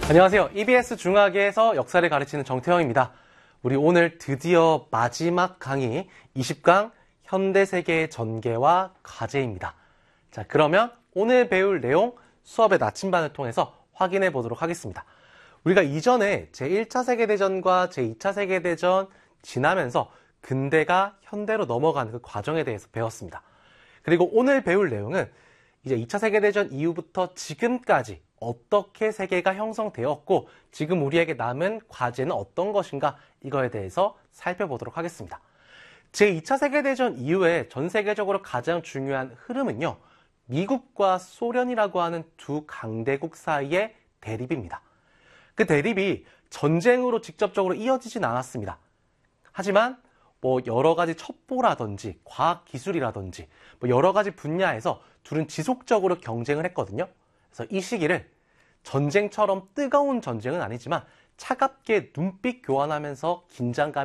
안녕하세요. EBS 중학에서 역사를 가르치는 정태영입니다. 우리 오늘 드디어 마지막 강의 20강 현대세계의 전개와 과제입니다. 자, 그러면 오늘 배울 내용 수업의 나침반을 통해서 확인해 보도록 하겠습니다. 우리가 이전에 제1차 세계대전과 제2차 세계대전 지나면서 근대가 현대로 넘어가는 그 과정에 대해서 배웠습니다. 그리고 오늘 배울 내용은 이제 2차 세계대전 이후부터 지금까지 어떻게 세계가 형성되었고 지금 우리에게 남은 과제는 어떤 것인가 이거에 대해서 살펴보도록 하겠습니다. 제2차 세계대전 이후에 전 세계적으로 가장 중요한 흐름은요. 미국과 소련이라고 하는 두 강대국 사이의 대립입니다. 그 대립이 전쟁으로 직접적으로 이어지진 않았습니다. 하지만 여러 가지 첩보라든지 과학기술이라든지 여러 가지 분야에서 둘은 지속적으로 경쟁을 했거든요. 그래서 이 시기를 전쟁처럼 뜨거운 전쟁은 아니지만 차갑게 눈빛 교환하면서 긴장감이